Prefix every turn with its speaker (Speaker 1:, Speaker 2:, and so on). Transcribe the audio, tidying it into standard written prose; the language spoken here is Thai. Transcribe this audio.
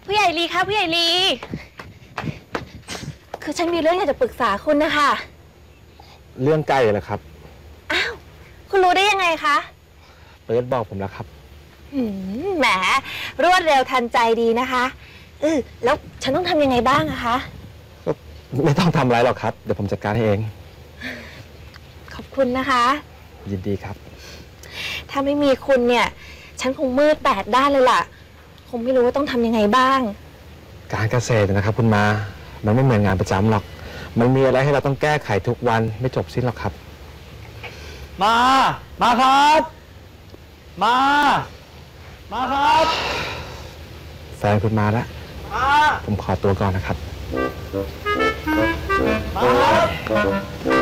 Speaker 1: ผู้ใหญ่ลีคะผู้ใหญ่ลีคือฉันมีเรื่องอยากจะปรึกษาคุณนะคะ
Speaker 2: เรื่องไก่เหรอครับ
Speaker 1: อ้าวคุณรู้ได้ยังไงคะ
Speaker 2: เปิดบอกผมแล้วครับ
Speaker 1: แหมรวดเร็วทันใจดีนะคะแล้วฉันต้องทำยังไงบ้างอะคะ
Speaker 2: ก็ไม่ต้องทำอะไรหรอกครับเดี๋ยวผมจัดการให้เอง
Speaker 1: ขอบคุณนะคะ
Speaker 2: ยินดีครับ
Speaker 1: ถ้าไม่มีคุณเนี่ยฉันคงมืด8 ด้านเลยล่ะคงไม่รู้ว่าต้องทำยังไงบ้าง
Speaker 2: การเกษตรนะครับคุณมามันไม่เหมือนงานประจำหรอกมันมีอะไรให้เราต้องแก้ไขทุกวันไม่จบสิ้นหรอกครับ
Speaker 3: มาครับมาครับ
Speaker 2: แฟนคุณมาแล้วผมขอตัวก่อนนะครับ
Speaker 3: มาครับ